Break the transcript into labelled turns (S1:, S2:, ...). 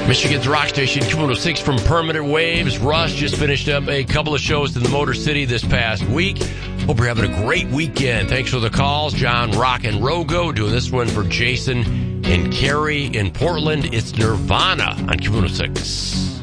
S1: Michigan's rock station, Q106 from Permanent Waves. Rush just finished up a couple of shows in the Motor City this past week. Hope you're having a great weekend. Thanks for the calls. John, Rock, and Rogo doing this one for Jason and Carrie in Portland. It's Nirvana on Q106.